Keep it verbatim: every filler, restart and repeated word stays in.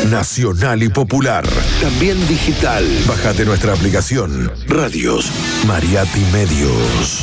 nacional y popular. También digital. Bájate nuestra aplicación. Radios Mariachi Medios.